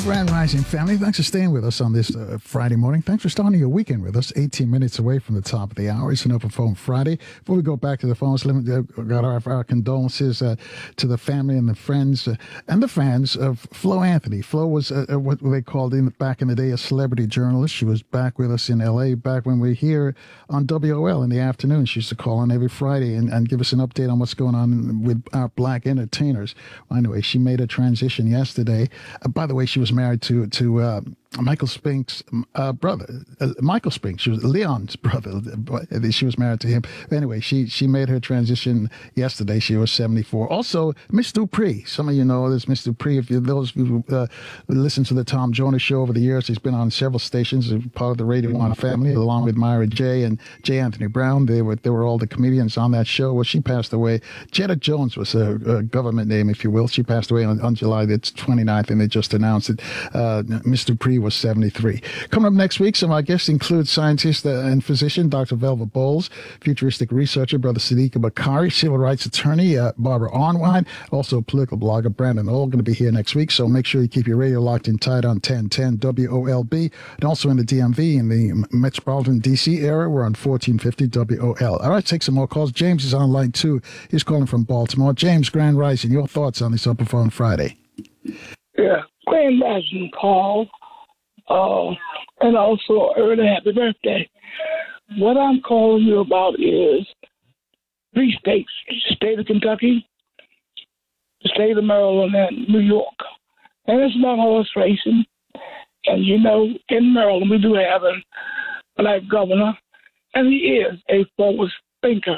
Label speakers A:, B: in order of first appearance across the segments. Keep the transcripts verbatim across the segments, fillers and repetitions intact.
A: Grand Rising family, thanks for staying with us on this uh, Friday morning. Thanks for starting your weekend with us. eighteen minutes away from the top of the hour. It's an open phone Friday. Before we go back to the phones, let me uh, got our, our condolences uh, to the family and the friends uh, and the fans of Flo Anthony. Flo was uh, what they called in back in the day a celebrity journalist. She was back with us in L A back when we were here on W O L in the afternoon. She used to call on every Friday and, and give us an update on what's going on with our black entertainers. Well, anyway, she made a transition yesterday. Uh, by the way, she was married to to uh, Michael Spink's uh, brother, uh, Michael Spink. She was Leon's brother. She was married to him. Anyway, she she made her transition yesterday. She was seventy-four. Also, Miss Dupree. Some of you know this Miss Dupree. If you those who uh, listen to the Tom Jonas Show over the years, he's been on several stations, part of the Radio One family, along with Myra J. and J. Anthony Brown. They were they were all the comedians on that show. Well, she passed away. Jetta Jones was a, a government name, if you will. She passed away on, on July the twenty-ninth, and they just announced it. Uh, Miss Dupree was seventy-three. Coming up next week, some of our guests include scientist and physician Doctor Velva Bowles, futuristic researcher Brother Sadiq Bakari, civil rights attorney uh, Barbara Arnwine, also political blogger Brandon All going to be here next week. So make sure you keep your radio locked in tight on ten ten W O L B, and also in the D M V in the metropolitan D C area. We're on fourteen fifty W O L. All right, take some more calls. James is on line two. He's calling from Baltimore. James, Grand Rising, your thoughts on this Open Phone Friday?
B: Yeah, Grand Rising call. Uh, and also early happy birthday. What I'm calling you about is three states: the state of Kentucky, the state of Maryland, and New York. And it's about horse racing. And you know, in Maryland, we do have a black governor, and he is a forward thinker.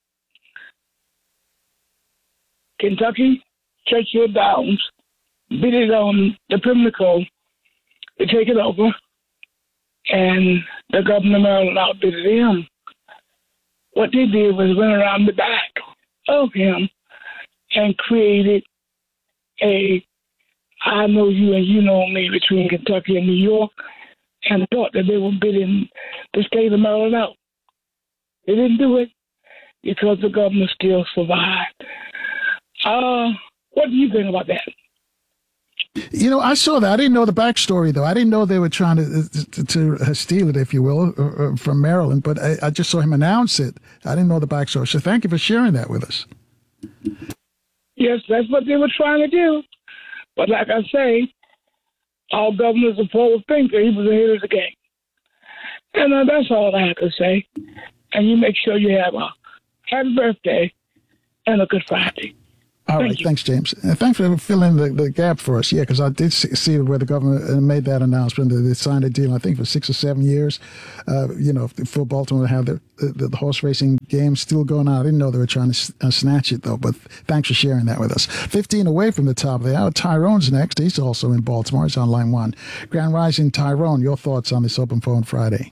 B: Kentucky, Churchill Downs, beat it on the Pimlico to take it over, and the governor of Maryland outdid him. What they did was went around the back of him and created a I know you and you know me between Kentucky and New York, and thought that they were bidding the state of Maryland out. They didn't do it because the governor still survived. Uh, what do you think about that?
A: You know, I saw that. I didn't know the backstory, though. I didn't know they were trying to to, to steal it, if you will, or, or from Maryland. But I, I just saw him announce it. I didn't know the backstory. So thank you for sharing that with us.
B: Yes, that's what they were trying to do. But like I say, our governor's a forward thinker. He was ahead of the game. And uh, that's all I have to say. And you make sure you have a happy birthday and a good Friday.
A: All
B: Thank
A: right,
B: you.
A: thanks, James. And thanks for filling the, the gap for us. Yeah, because I did see, see where the government made that announcement that they signed a deal, I think, for six or seven years, uh, you know, for Baltimore to have the, the, the horse racing game still going on. I didn't know they were trying to uh, snatch it, though, but thanks for sharing that with us. fifteen away from the top of the hour. Tyrone's next. He's also in Baltimore. He's on line one. Grand Rising, Tyrone, your thoughts on this Open Phone Friday?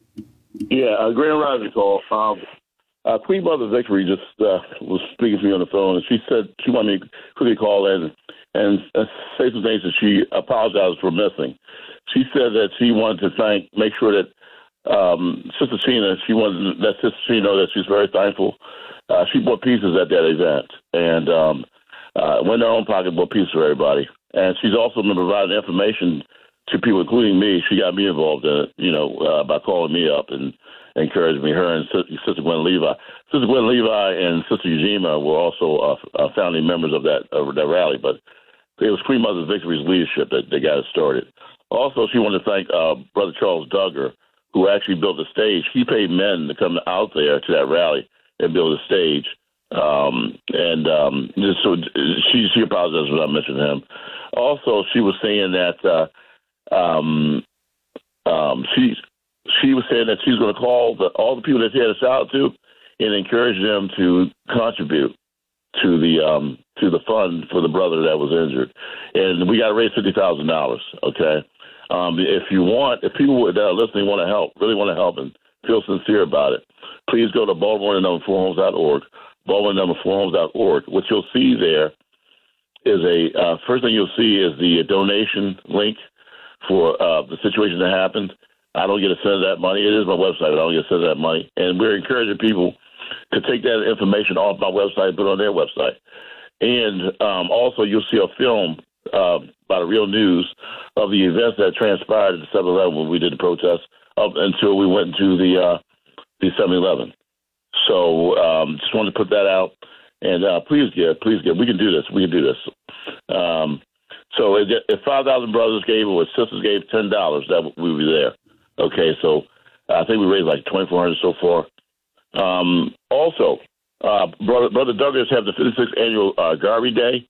C: Yeah, uh, Grand Rising call. Um, Uh, Queen Mother Victory just uh, was speaking to me on the phone, and she said she wanted me to quickly call in and uh, say some things that she apologized for missing. She said that she wanted to thank, make sure that um, Sister Sheena, she wanted to let Sister Sheena know that she's very thankful. Uh, she bought pizzas at that event, and um, uh, went in her own pocket, bought pizzas for everybody. And she's also been providing information to people, including me. She got me involved in it, you know, uh, by calling me up and encouraged me. Her and Sister Gwen Levi, Sister Gwen Levi and Sister Ujima were also uh, uh, founding members of that of that rally. But it was Queen Mother Victory's leadership that, that got it started. Also, she wanted to thank uh, Brother Charles Duggar, who actually built the stage. He paid men to come out there to that rally and build a stage. Um, and um, just so she she apologized for not mentioning him. Also, she was saying that uh, um, um, she she was saying that she's going to call the, all the people that she had a shout out to and encourage them to contribute to the um, to the fund for the brother that was injured. And we got to raise fifty thousand dollars. Okay, um, if you want, if people that are listening want to help, really want to help, and feel sincere about it, please go to Baltimore number four homes dot org. Baltimore number four homes dot org. What you'll see there is a uh, first thing you'll see is the donation link for uh, the situation that happened. I don't get a cent of that money. It is my website, but I don't get a cent of that money. And we're encouraging people to take that information off my website and put it on their website. And um, also you'll see a film uh, by the Real News of the events that transpired at seven eleven when we did the protest up until we went into the uh, the seven eleven. So um, just wanted to put that out. And uh, please give, please give. We can do this. We can do this. Um, so if, if five thousand brothers gave or sisters gave ten dollars, that we would be there. Okay, so I think we raised like twenty-four hundred dollars so far. Um, also, uh, Brother, Brother Douglas have the fifty-sixth annual uh, Garvey Day.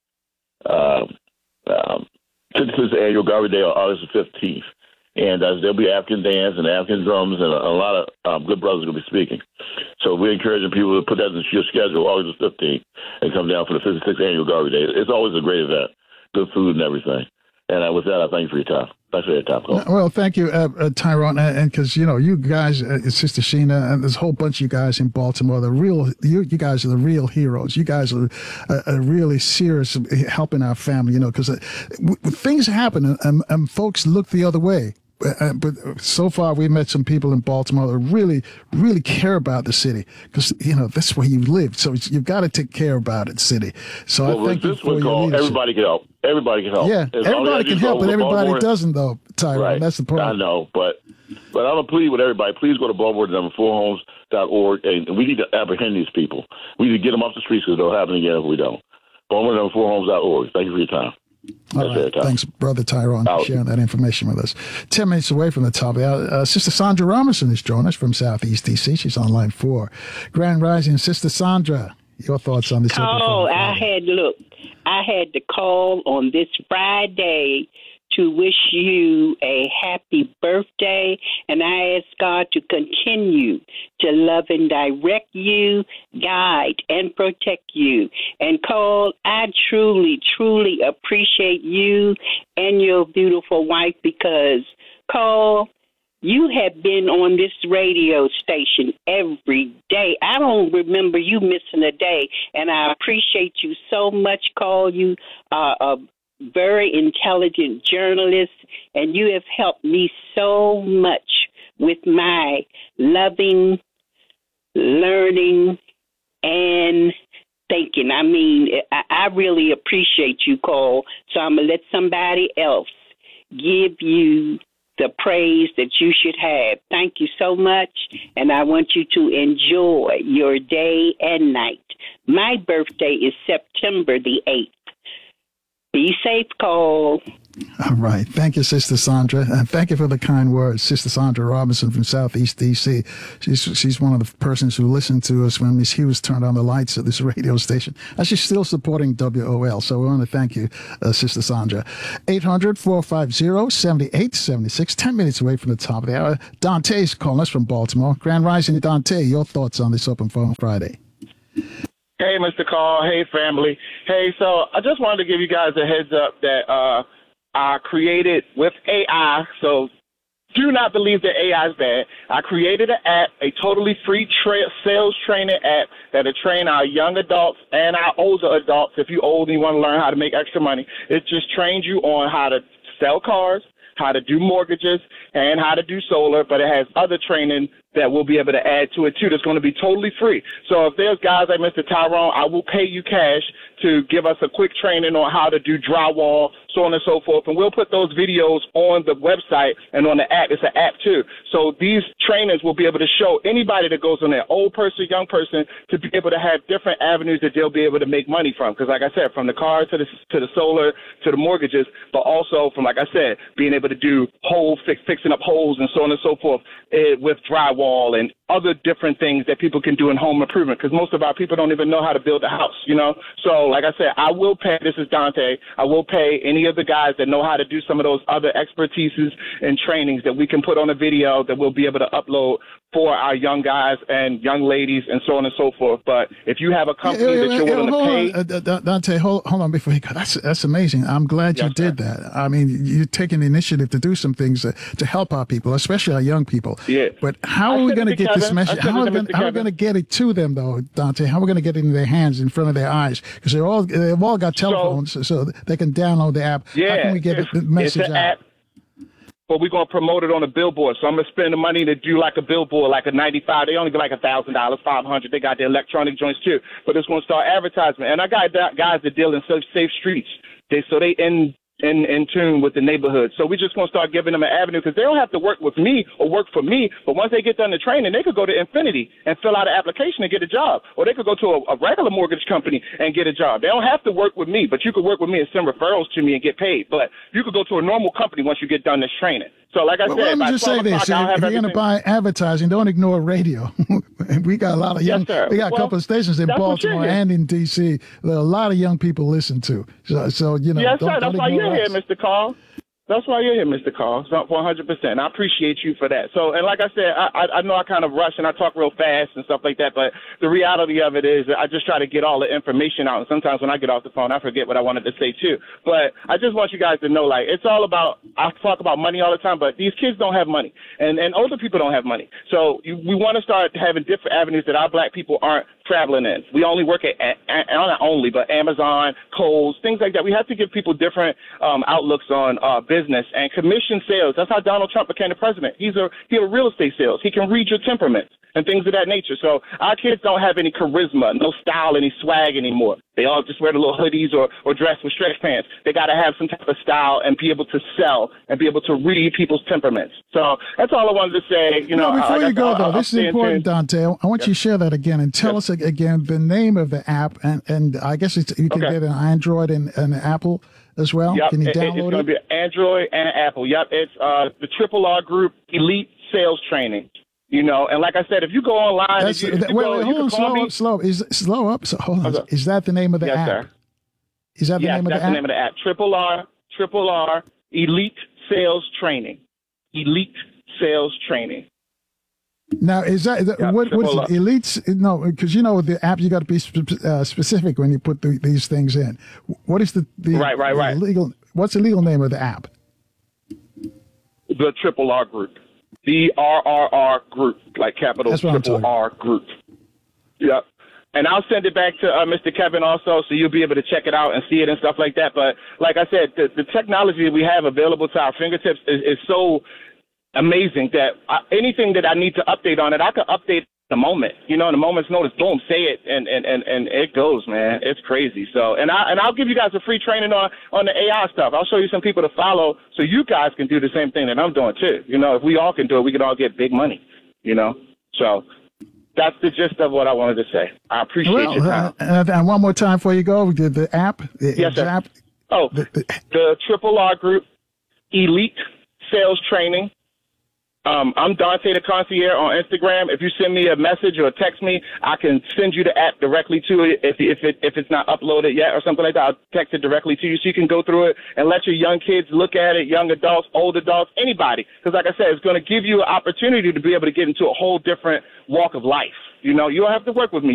C: Uh, um, fifty-sixth annual Garvey Day on August the fifteenth. And uh, there'll be African dance and African drums, and a, a lot of um, good brothers will be speaking. So we're encouraging people to put that in your schedule, August the fifteenth, and come down for the fifty-sixth annual Garvey Day. It's always a great event, good food and everything. And uh, with that, I thank you for your time. Thanks for your time, Cole.
A: Well, thank you, uh, uh, Tyrone, and because you know you guys, uh, Sister Sheena, and there's a whole bunch of you guys in Baltimore. The real, you, you guys are the real heroes. You guys are, uh, are really serious helping our family. You know, because uh, w- things happen, and, and folks look the other way. Uh, but so far, we met some people in Baltimore that really, really care about the city because, you know, that's where you live. So you've got to take care about it, city. So
C: well,
A: I thank you for your
C: call,
A: leadership.
C: Everybody can help. Everybody can help.
A: Yeah,
C: As
A: everybody can help, but everybody Baltimore, doesn't, though, Tyrone.
C: Right.
A: That's the problem.
C: I know, but but I'm going to plead with everybody. Please go to Baltimore number four homes dot org, and we need to apprehend these people. We need to get them off the streets because they'll happen again if we don't. Baltimore number four homes dot org. Thank you for your time.
A: All right. Thanks, Brother Tyrone, for sharing that information with us. Ten minutes away from the top of the hour, uh, Sister Sandra Robinson is joining us from Southeast D C. She's on line four. Grand Rising, Sister Sandra, your thoughts on this?
D: Oh, I had, look, I had to call on this Friday to wish you a happy birthday, and I ask God to continue to love and direct you, guide, and protect you. And Cole, I truly, truly appreciate you and your beautiful wife because, Cole, you have been on this radio station every day. I don't remember you missing a day, and I appreciate you so much, Cole. You are a very intelligent journalist, and you have helped me so much with my loving, learning, and thinking. I mean, I, I really appreciate you, Cole, so I'm going to let somebody else give you the praise that you should have. Thank you so much, and I want you to enjoy your day and night. My birthday is September the eighth. Be safe, Cole.
A: All right. Thank you, Sister Sandra. And thank you for the kind words. Sister Sandra Robinson from Southeast D C. She's she's one of the persons who listened to us when Miss Hughes turned on the lights at this radio station. And she's still supporting W O L. So we want to thank you, uh, Sister Sandra. eight hundred, four five zero, seven eight seven six. Ten minutes away from the top of the hour. Dante's calling us from Baltimore. Grand Rising, Dante. Your thoughts on this Open Phone Friday?
E: Hey, Mister Call. Hey, family. Hey, so I just wanted to give you guys a heads up that uh, I created with A I. So do not believe that A I is bad. I created an app, a totally free tra- sales training app that'll train our young adults and our older adults. If you old and you want to learn how to make extra money, it just trains you on how to sell cars, how to do mortgages, and how to do solar, but it has other training that we'll be able to add to it, too, that's going to be totally free. So if there's guys like Mister Tyrone, I will pay you cash to give us a quick training on how to do drywall, so on and so forth. And we'll put those videos on the website and on the app. It's an app, too. So these trainings will be able to show anybody that goes on there, old person, young person, to be able to have different avenues that they'll be able to make money from. Because, like I said, from the car to the to the solar to the mortgages, but also from, like I said, being able to do hole fix, fixing up holes and so on and so forth eh, with drywall and other different things that people can do in home improvement, because most of our people don't even know how to build a house, you know? So, like I said, I will pay, this is Dante, I will pay any of the guys that know how to do some of those other expertises and trainings that we can put on a video that we'll be able to upload for our young guys and young ladies and so on and so forth. But if you have a company yeah, yeah, that you're yeah, willing to pay...
A: On. Uh, Dante, hold, hold on before you go. That's, that's amazing. I'm glad yes, you did sir. that. I mean, you're taking the initiative to do some things uh, to help our people, especially our young people.
E: Yeah.
A: But how are we going to get Kevin. this message? How are, gonna, how are we going to get it to them, though, Dante? How are we going to get it in their hands, in front of their eyes? Because they're all, they've all got telephones, so, so they can download the app.
E: Yeah,
A: how can we get
E: it's,
A: the message
E: it's an
A: out?
E: App. But we're going to promote it on a billboard. So I'm going to spend the money to do like a billboard, like a ninety-five. They only get like one thousand dollars, five hundred dollars. They got the electronic joints too. But it's going to start advertisement. And I got guys that deal in safe, safe streets. They So they in in, in tune with the neighborhood. So we're just going to start giving them an avenue because they don't have to work with me or work for me. But once they get done the training, they could go to Infinity and fill out an application and get a job. Or they could go to a, a regular mortgage company and get a job. They don't have to work with me, but you could work with me and send referrals to me and get paid. But you could go to a normal company once you get done this training. So like I
A: well,
E: said,
A: let me
E: by
A: just say this.
E: I'll
A: If
E: have
A: you're going to
E: everything.
A: buy advertising, don't ignore radio. We got a lot of young,
E: Yes, sir.
A: we got a
E: Well,
A: couple of stations in
E: that's what you're
A: Baltimore
E: here.
A: and in D C that a lot of young people listen to. So, so you know,
E: Yes,
A: don't,
E: sir.
A: don't
E: That's why
A: ignore
E: you're here,
A: us.
E: Mister Carl. That's why you're here, Mister Carl. So one hundred percent. I appreciate you for that. So, and like I said, I, I, I know I kind of rush and I talk real fast and stuff like that, but the reality of it is I just try to get all the information out. And sometimes when I get off the phone, I forget what I wanted to say too. But I just want you guys to know, like, it's all about, I talk about money all the time, but these kids don't have money. And, and older people don't have money. So you, we want to start having different avenues that our black people aren't traveling in. We only work at, at, at not only, but Amazon, Kohl's, things like that. We have to give people different um, outlooks on uh, business and commission sales. That's how Donald Trump became the president. He's a he a real estate sales. He can read your temperament and things of that nature. So our kids don't have any charisma, no style, any swag anymore. They all just wear the little hoodies or, or dress with stretch pants. They got to have some type of style and be able to sell and be able to read people's temperaments. So that's all I wanted to say. You know,
A: no, before
E: I,
A: you go,
E: I,
A: though,
E: I'll
A: this is
E: stay in
A: important,
E: tune.
A: Dante. I want you to share that again and tell
E: Yes.
A: us again the name of the app. And, and I guess it's, you can
E: Okay.
A: get an Android and an Apple as well.
E: Yep,
A: Can you
E: it- it's
A: download
E: going to
A: it?
E: be Android and Apple. Yep, it's uh, the Triple R Group Elite Sales Training. You know, and like I said, if you go online,
A: That's,
E: if you, if
A: that,
E: you
A: wait,
E: go,
A: wait,
E: you
A: hold
E: can
A: on,
E: call
A: slow
E: me.
A: up, slow up. Is slow up? So, hold on.
E: Okay.
A: Is that the name of the
E: Yes,
A: app?
E: sir.
A: Is that the
E: Yes,
A: name of
E: that's
A: the
E: the
A: app?
E: name of the app. Triple R, Triple R Elite Sales Training. Elite Sales Training.
A: Now, is that
E: Yeah,
A: what? What is
E: triple
A: it? Elites? No, because you know with the app, you got to be sp- uh, specific when you put the, these things in. What is the, the
E: Right, right,
A: the
E: right.
A: legal? What's the legal name of the app?
E: The Triple R Group. The R R R Group, like capital
A: That's what I'm
E: Triple
A: talking
E: R Group. Yep. And I'll send it back to uh, Mister Kevin also, so you'll be able to check it out and see it and stuff like that. But like I said, the, the technology that we have available to our fingertips is, is so amazing that I, anything that I need to update on it, I can update the moment. You know, in the moment's notice, boom, say it, and, and, and, and it goes, man. It's crazy. So, and I and I'll give you guys a free training on on the A I stuff. I'll show you some people to follow, so you guys can do the same thing that I'm doing too. You know, if we all can do it, we can all get big money. You know, so. That's the gist of what I wanted to say. I appreciate
A: Well,
E: your time.
A: uh, and one more time before you go, the, the app. The,
E: Yes,
A: the
E: sir.
A: app.
E: Oh,
A: The, the,
E: the Triple R Group Elite Sales Training. Um, I'm Dante the Concierge on Instagram. If you send me a message or text me, I can send you the app directly to it if if it if it's not uploaded yet or something like that. I'll text it directly to you so you can go through it and let your young kids look at it, young adults, old adults, anybody. Because like I said, it's going to give you an opportunity to be able to get into a whole different walk of life. You know, you don't have to work with me.